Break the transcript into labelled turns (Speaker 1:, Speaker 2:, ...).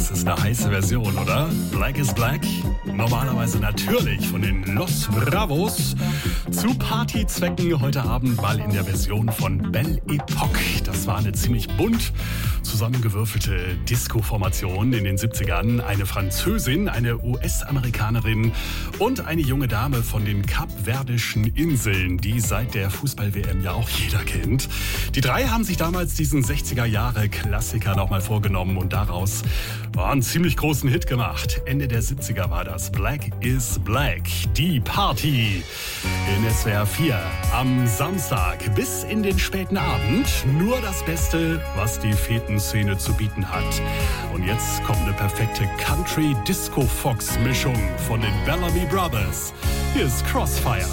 Speaker 1: Das ist eine heiße Version, oder? Black is Black. Normalerweise natürlich von den Los Bravos. Zu Partyzwecken heute Abend mal in der Version von Belle Epoque. Das war eine ziemlich bunt zusammengewürfelte Disco-Formation in den 70ern. Eine Französin, eine US-Amerikanerin und eine junge Dame von den Kapverdischen Inseln, die seit der Fußball-WM ja auch jeder kennt. Die drei haben sich damals diesen 60er-Jahre-Klassiker nochmal vorgenommen und daraus einen ziemlich großen Hit gemacht. Ende der 70er war das. Black is Black. Die Party in SWR 4 am Samstag bis in den späten Abend. Nur das Beste, was die Fetenszene zu bieten hat. Und jetzt kommt eine perfekte Country-Disco-Fox-Mischung von den Bellamy Brothers. Hier ist Crossfire.